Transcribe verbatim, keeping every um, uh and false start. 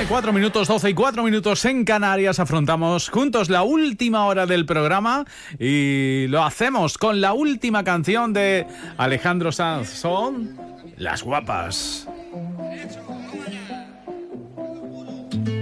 cuatro minutos, doce y cuatro minutos en Canarias. Afrontamos juntos la última hora del programa y lo hacemos con la última canción de Alejandro Sanz. Son Las Guapas.